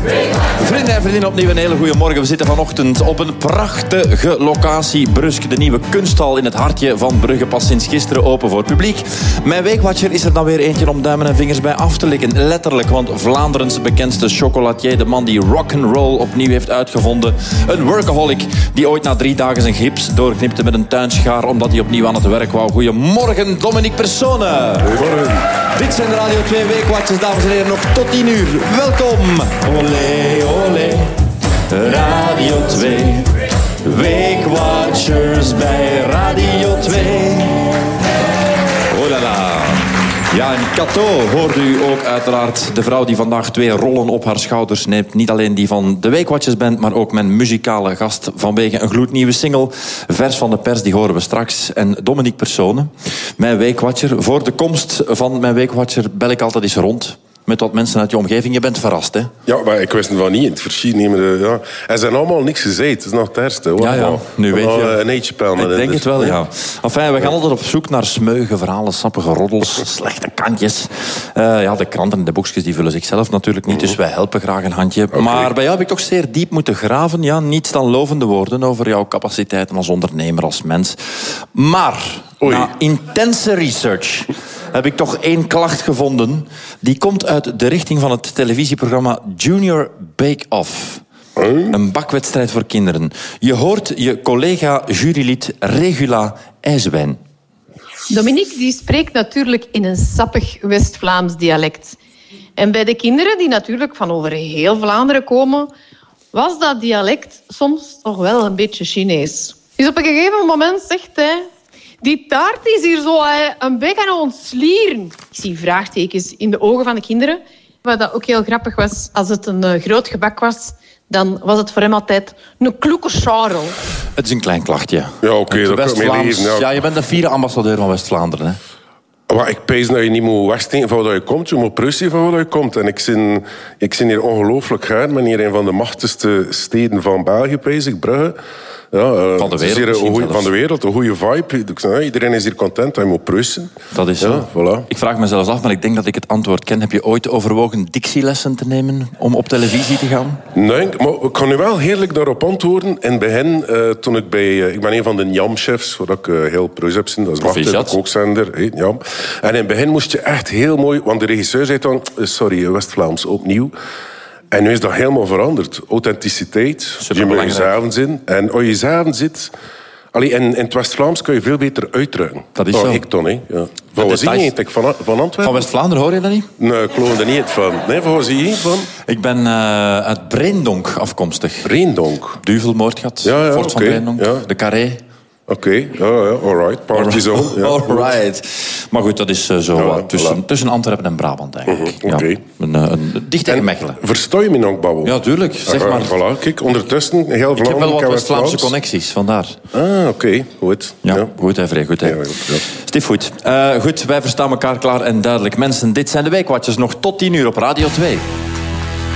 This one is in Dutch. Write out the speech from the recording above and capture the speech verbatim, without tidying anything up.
Vrienden en vriendinnen, opnieuw een hele goede morgen. We zitten vanochtend op een prachtige locatie. Brusk, de nieuwe kunsthal in het hartje van Brugge, pas sinds gisteren open voor het publiek. Mijn Weekwatcher is er dan weer eentje om duimen en vingers bij af te likken. Letterlijk, want Vlaanderens bekendste chocolatier, de man die rock'n'roll opnieuw heeft uitgevonden. Een workaholic die ooit na drie dagen zijn gips doorknipte met een tuinschaar omdat hij opnieuw aan het werk wou. Goedemorgen, Dominique Persone. Goedemorgen. Dit zijn de Radio twee Weekwatchers, dames en heren, nog tot tien uur. Welkom. Olé, olé. Radio twee. Weekwatchers bij Radio twee. Oh la la. Ja, en Cato hoorde u ook uiteraard. De vrouw die vandaag twee rollen op haar schouders neemt. Niet alleen die van de Weekwatchers Band, maar ook mijn muzikale gast vanwege een gloednieuwe single. Vers van de pers, die horen we straks. En Dominique Persone, mijn Weekwatcher. Voor de komst van mijn Weekwatcher bel ik altijd eens rond met wat mensen uit je omgeving. Je bent verrast, hè? Ja, maar ik wist het van niet. In het verschiet nemen de, ja. En ze hebben allemaal niks gezegd. Het is nog het ergste. Hoor. Ja, ja. Nu weet je. Een eentje pijl. Ik denk het wel, ja. Enfin, we gaan altijd op zoek naar smeuïge verhalen, sappige roddels, slechte kantjes. Uh, ja, de kranten en de boekjes die vullen zichzelf natuurlijk niet, dus wij helpen graag een handje. Okay. Maar bij jou heb ik toch zeer diep moeten graven. Ja, niets dan lovende woorden over jouw capaciteiten als ondernemer, als mens. Maar Oei. na intense research heb ik toch één klacht gevonden. Die komt uit de richting van het televisieprogramma Junior Bake Off. Hmm? Een bakwedstrijd voor kinderen. Je hoort je collega jurylid Regula IJswijn. Dominique die spreekt natuurlijk in een sappig West-Vlaams dialect. En bij de kinderen die natuurlijk van over heel Vlaanderen komen, was dat dialect soms toch wel een beetje Chinees. Dus op een gegeven moment zegt hij: die taart is hier zo een beetje aan ons slieren. Ik zie vraagtekens in de ogen van de kinderen. Wat dat ook heel grappig was, als het een uh, groot gebak was, dan was het voor hem altijd een kloeke scharrel. Het is een klein klachtje. Ja, oké, okay, dat kan ik mee ja. ja, je bent de vierde ambassadeur van West-Vlaanderen, hè? Maar ik pees dat je niet moet wegsteken van waar je komt. Je moet Prussen van waar je komt. En ik zin, ik zin hier ongelooflijk gaar. Ik ben hier een van de machtigste steden van België, pees ik, Brugge. Ja, uh, van de wereld een goeie, Van de wereld, een goede vibe. Iedereen is hier content, hij moet Prussen. Dat is zo. Ja, voilà. Ik vraag me zelfs af, maar ik denk dat ik het antwoord ken. Heb je ooit overwogen dictielessen te nemen om op televisie te gaan? Nee, maar ik kan nu wel heerlijk daarop antwoorden. In het begin, uh, toen ik bij... Uh, ik ben een van de Njam-chefs, waar ik uh, heel Prus heb gezien. Dat is Marten, de kookzender. Hey, Njam. En in het begin moest je echt heel mooi... Want de regisseur zei dan... Uh, sorry, West-Vlaams, opnieuw. En nu is dat helemaal veranderd. Authenticiteit, je moet jezelf in. En als je jezelf zit... Allee, in, in het West-Vlaams kun je veel beter uitdrukken. Dat is oh, zo. Ik dan, hè. Ja. Van waar zie je het? Van, van Antwerpen? Van West-Vlaanderen, hoor je dat niet? Nee, ik geloof er niet van. Nee, van waar zie je van? Ik ben uh, uit Breendonk afkomstig. Breendonk? Duvelmoordgat, ja, ja, Fort okay. van Breendonk, ja. De Carré. Oké, okay. ja, ja, alright. Partyzone. Ja. Alright. Maar goed, dat is uh, zo ja, wat tussen, voilà. tussen Antwerpen en Brabant eigenlijk. Uh-huh. Oké. Okay. Ja, een, een, dicht tegen Mechelen. Versta je me nog babbel? Ja, tuurlijk. Zeg maar. Uh, voilà. Kijk, ondertussen heel Vlaanderen. Ik heb wel wat West-Vlaamse connecties, vandaar. Ah, oké. Okay. Goed. Ja, ja, goed hè, vrij goed hè. Ja, goed, ja. Stief goed. Uh, goed, wij verstaan elkaar klaar en duidelijk. Mensen, dit zijn de Weekwatchers nog tot tien uur op Radio twee.